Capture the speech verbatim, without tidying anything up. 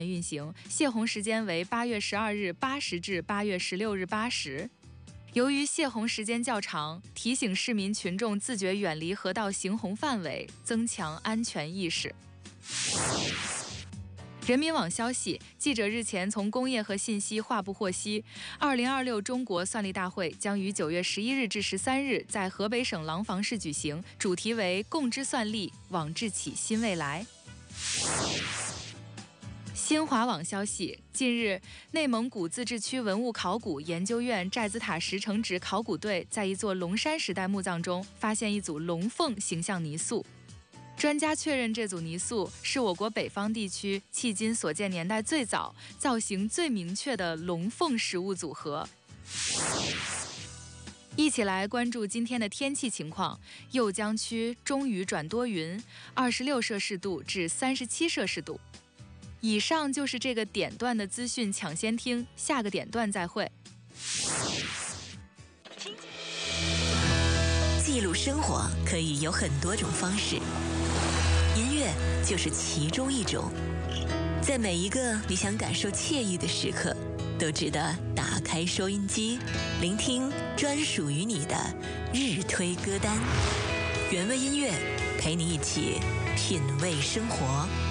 运行，泄洪时间为八月十二日八时至八月十六日八时。由于泄洪时间较长，提醒市民群众自觉远离河道行洪范围，增强安全意识。人民网消息，记者日前从工业和信息化部获悉，二零二六中国算力大会将于九月十一日至十三日在河北省廊坊市举行，主题为“共知算力，网制起新未来”。新华网消息，近日，内蒙古自治区文物考古研究院寨子塔石城址考古队在一座龙山时代墓葬中发现一组龙凤形象泥塑。专家确认，这组泥塑是我国北方地区迄今所见年代最早、造型最明确的龙凤实物组合。一起来关注今天的天气情况。酉江区中雨转多云，二十六摄氏度至三十七摄氏度。以上就是这个点段的资讯抢先听，下个点段再会。 记录生活可以有很多种方式，音乐就是其中一种。在每一个你想感受惬意的时刻，都值得打开收音机，聆听专属于你的日推歌单。原味音乐陪你一起品味生活。